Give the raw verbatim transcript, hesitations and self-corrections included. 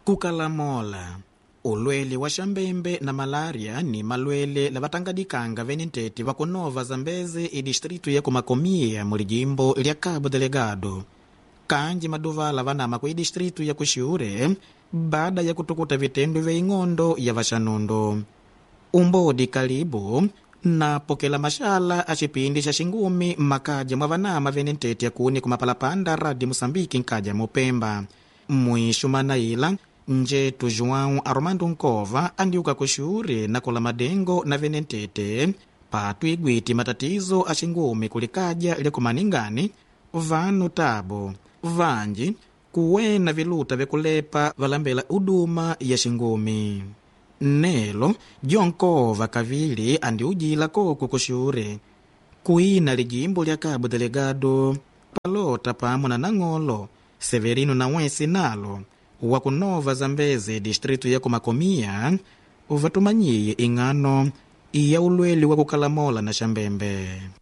Kukalamola. Ulwele wa xambembe na malaria ni malwele la vatangadikanga venentete va ku Nova Zambeze i distritu ya Kumakomia mu lijimbo lya Cabo Delegado. Kanji maduvala vanama ku i distritu ya Kuxiure baada ya kutukuta vitendo vya ing'ondo ya vaxanundo. Umbodi kalibu na pokela mashala a xipindi xa xingumi makaja mwa vanama venentete ya kuni kumapalapanda radi Musambiki nkaja mupemba. Mwisho manaila Njetu João Armando Nkova andiuka Kuxiure na kula madengo na venentete patu igwiti matatizo a xingumi kulikaja ile kumaningani vanu tabo vanji kuwena viluta vekulepa valambela uduma ya xingumi. Nelo Jonkova kavili andiujila koku Kuxiure kuina lijimbo lya Cabo Delegado palota pamo na Nang'olo Severino na Wesi nalo wa ku Nova Zambeze distritu ya Kumakomia uvatumanyiye ing'ano iya ulweli wa kukalamola na xambembe.